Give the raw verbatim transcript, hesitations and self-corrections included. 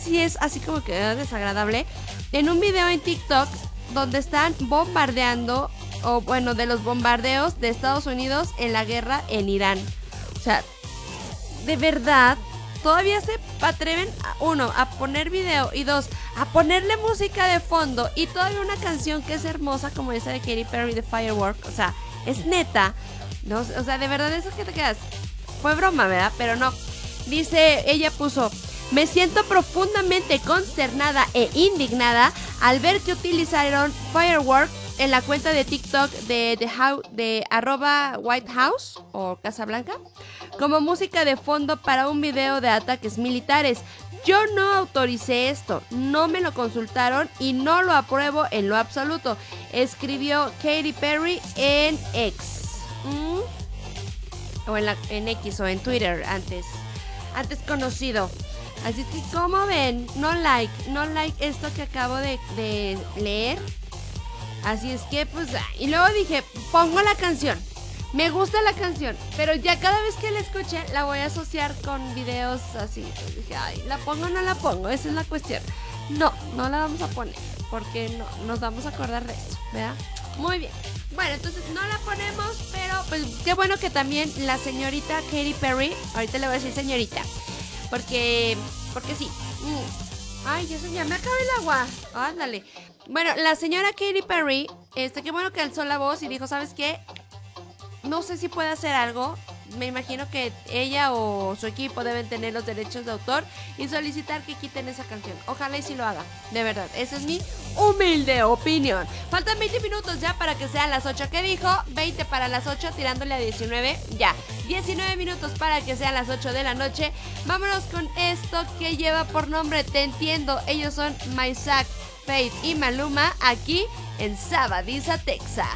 sí es así como que eh, desagradable. En un video en TikTok donde están bombardeando, o bueno, de los bombardeos de Estados Unidos en la guerra en Irán. O sea, de verdad, todavía se atreven, a, uno, a poner video, y dos, a ponerle música de fondo, y todavía una canción que es hermosa como esa de Katy Perry de Firework. O sea, es neta, ¿no? O sea, de verdad, eso que te quedas, fue broma, ¿verdad? Pero no. Dice, ella puso: me siento profundamente consternada e indignada al ver que utilizaron Firework en la cuenta de TikTok de, de, how, de arroba White House o Casa Blanca como música de fondo para un video de ataques militares. Yo no autoricé esto, no me lo consultaron y no lo apruebo en lo absoluto, escribió Katy Perry en X. ¿Mm? O en, la, en X o en Twitter antes, antes conocido. Así es que, como ven, no like, no like esto que acabo de, de leer. Así es que, pues, y luego dije, pongo la canción. Me gusta la canción, pero ya cada vez que la escuche la voy a asociar con videos así. Pues dije, ay, ¿la pongo o no la pongo? Esa es la cuestión. No, no la vamos a poner, porque no nos vamos a acordar de esto, ¿verdad? Muy bien. Bueno, entonces no la ponemos, pero pues qué bueno que también la señorita Katy Perry, ahorita le voy a decir señorita, porque, porque sí. Mm. Ay, ya, se, ya me acabó el agua. Ándale. Bueno, la señora Katy Perry, este, qué bueno que alzó la voz y dijo, ¿sabes qué? No sé si puede hacer algo. Me imagino que ella o su equipo deben tener los derechos de autor y solicitar que quiten esa canción. Ojalá y si lo haga, de verdad. Esa es mi humilde opinión. Faltan veinte minutos ya para que sean las ocho. ¿Qué dijo? veinte para las ocho, tirándole a diecinueve. Ya, diecinueve minutos para que sean las ocho de la noche. Vámonos con esto que lleva por nombre Te Entiendo. Ellos son Maysak, Faith y Maluma, aquí en Sabadiza, Texas.